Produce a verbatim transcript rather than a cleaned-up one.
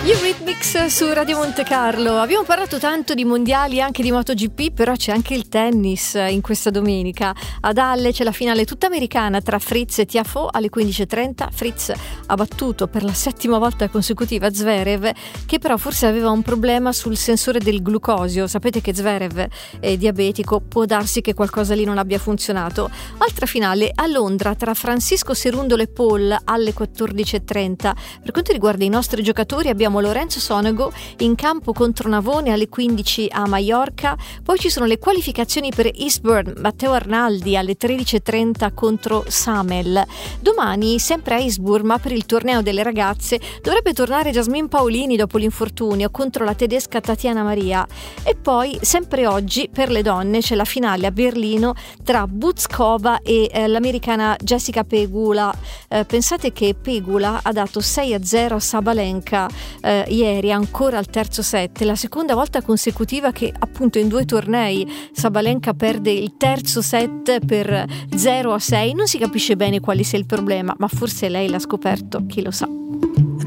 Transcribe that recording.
Eurythmics su Radio Monte Carlo. Abbiamo parlato tanto di mondiali, anche di MotoGP, però c'è anche il tennis in questa domenica. Ad Halle c'è la finale tutta americana tra Fritz e Tiafoe alle quindici e trenta. Fritz ha battuto per la settima volta consecutiva Zverev, che però forse aveva un problema sul sensore del glucosio. Sapete che Zverev è diabetico, può darsi che qualcosa lì non abbia funzionato. Altra finale a Londra tra Francisco Cerundolo e Paul alle quattordici e trenta. Per quanto riguarda i nostri giocatori abbiamo Lorenzo Sonego in campo contro Navone alle quindici a Maiorca. Poi ci sono le qualificazioni per Eastbourne, Matteo Arnaldi alle tredici e trenta contro Samel. Domani sempre a Eastbourne, ma per il torneo delle ragazze, dovrebbe tornare Jasmine Paolini dopo l'infortunio contro la tedesca Tatiana Maria. E poi sempre oggi per le donne c'è la finale a Berlino tra Buzkova e eh, l'americana Jessica Pegula. Eh, pensate che Pegula ha dato sei a zero a Sabalenka eh, ieri, ancora al terzo set, la seconda volta consecutiva che appunto in due tornei Sabalenka perde il terzo set per zero a sei. Non si capisce bene quale sia il problema, ma forse lei l'ha scoperto, chi lo sa.